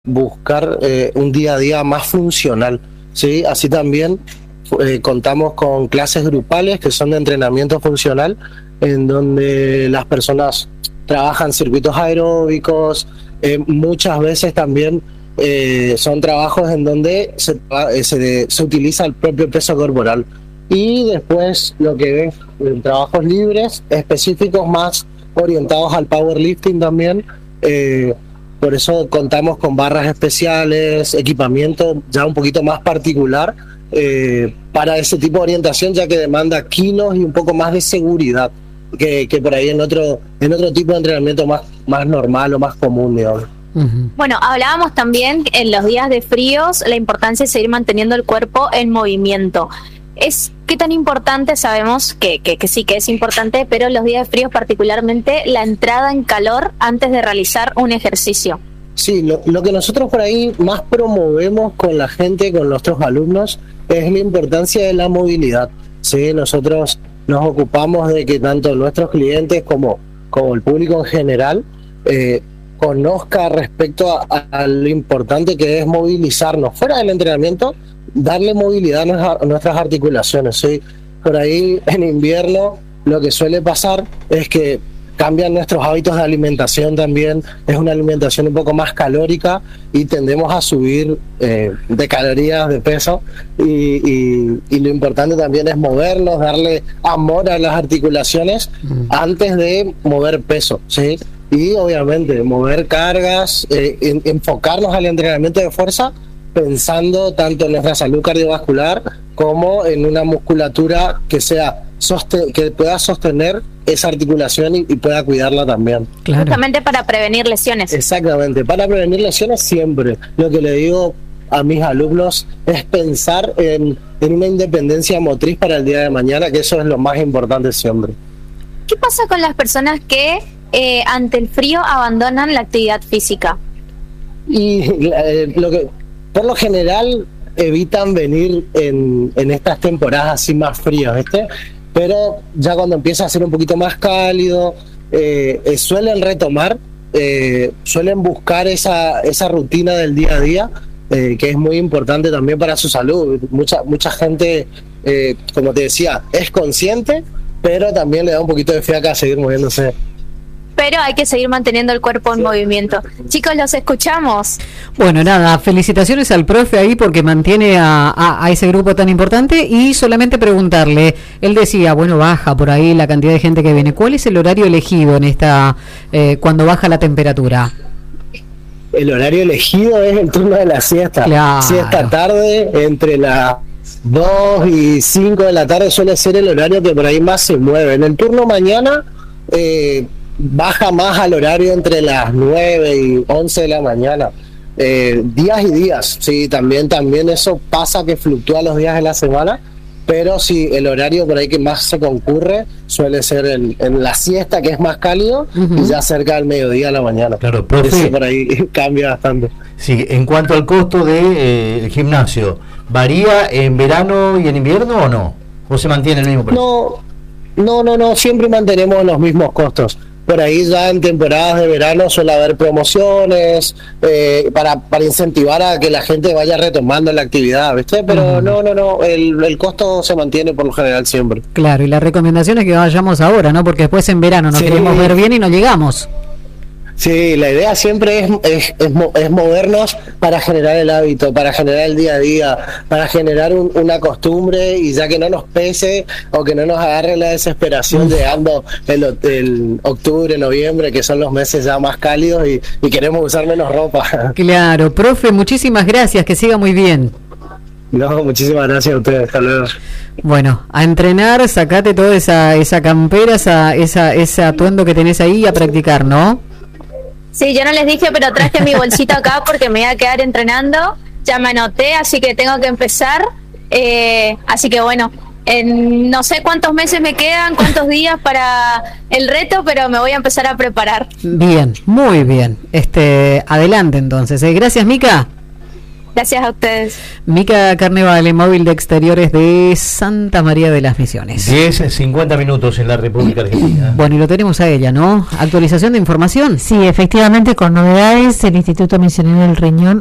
buscar un día a día más funcional, ¿sí? Así también contamos con clases grupales que son de entrenamiento funcional, en donde las personas trabajan circuitos aeróbicos, muchas veces también son trabajos en donde se utiliza el propio peso corporal. Y después lo que es trabajos libres, específicos más orientados al powerlifting también. Por eso contamos con barras especiales, equipamiento ya un poquito más particular para ese tipo de orientación, ya que demanda kilos y un poco más de seguridad que por ahí en otro tipo de entrenamiento más normal o más común, digamos. Bueno, hablábamos también en los días de fríos la importancia de seguir manteniendo el cuerpo en movimiento. ¿Qué tan importante? Sabemos que sí que es importante, pero los días de fríos particularmente la entrada en calor antes de realizar un ejercicio. Sí, lo que nosotros por ahí más promovemos con la gente, con nuestros alumnos, es la importancia de la movilidad. Sí, nosotros nos ocupamos de que tanto nuestros clientes como el público en general conozca respecto a lo importante que es movilizarnos fuera del entrenamiento, darle movilidad a nuestras articulaciones, ¿sí? Por ahí en invierno lo que suele pasar es que cambian nuestros hábitos de alimentación también, es una alimentación un poco más calórica y tendemos a subir de calorías, de peso, y lo importante también es movernos, darle amor a las articulaciones antes de mover peso, ¿sí? Y obviamente mover cargas, enfocarnos al entrenamiento de fuerza, pensando tanto en nuestra salud cardiovascular como en una musculatura que que pueda sostener esa articulación y pueda cuidarla también. Claro. Justamente para prevenir lesiones. Exactamente, para prevenir lesiones siempre. Lo que le digo a mis alumnos es pensar en una independencia motriz para el día de mañana, que eso es lo más importante siempre. ¿Qué pasa con las personas que ante el frío abandonan la actividad física? Y por lo general evitan venir en estas temporadas así más frías, ¿viste? Pero ya cuando empieza a ser un poquito más cálido, suelen retomar, suelen buscar esa rutina del día a día, que es muy importante también para su salud. Mucha gente, como te decía, es consciente, pero también le da un poquito de fiaca a seguir moviéndose. Pero hay que seguir manteniendo el cuerpo en movimiento. Chicos, los escuchamos. Bueno, nada, felicitaciones al profe ahí porque mantiene a ese grupo tan importante, y solamente preguntarle, él decía, bueno, baja por ahí la cantidad de gente que viene. ¿Cuál es el horario elegido en cuando baja la temperatura? El horario elegido es el turno de la siesta. Claro. Siesta tarde, entre las 2 y 5 de la tarde suele ser el horario que por ahí más se mueve. En el turno mañana baja más al horario entre las 9 y 11 de la mañana. Días y días, sí, también eso pasa, que fluctúa los días de la semana, pero sí, el horario por ahí que más se concurre suele ser en la siesta, que es más cálido, y ya cerca del mediodía a la mañana. Claro, profe, eso por ahí cambia bastante. Sí, en cuanto al costo del gimnasio, ¿varía en verano y en invierno o no? ¿O se mantiene el mismo precio? No, siempre mantenemos los mismos costos. Por ahí ya en temporadas de verano suele haber promociones para incentivar a que la gente vaya retomando la actividad, ¿viste? Pero no, el costo se mantiene por lo general siempre. Claro, y la recomendación es que vayamos ahora, ¿no? Porque después en verano nos queremos ver bien y no llegamos. Sí, la idea siempre es movernos para generar el hábito, para generar el día a día, para generar una costumbre, y ya que no nos pese o que no nos agarre la desesperación llegando el octubre, noviembre, que son los meses ya más cálidos y queremos usar menos ropa. Claro, profe, muchísimas gracias, que siga muy bien. No, muchísimas gracias a ustedes, hasta luego. Bueno, a entrenar, sacate toda esa campera, ese atuendo que tenés ahí, y a practicar, ¿no? Sí, yo no les dije, pero traje mi bolsito acá porque me voy a quedar entrenando. Ya me anoté, así que tengo que empezar. Así que bueno, no sé cuántos meses me quedan, cuántos días para el reto, pero me voy a empezar a preparar. Bien, muy bien. Adelante entonces. Gracias, Mica. Gracias a ustedes. Mica Carnevale, móvil de exteriores de Santa María de las Misiones. 10:50 minutos en la República Argentina. Bueno, y lo tenemos a ella, ¿no? Actualización de información. Sí, efectivamente, con novedades, el Instituto Misionero del Riñón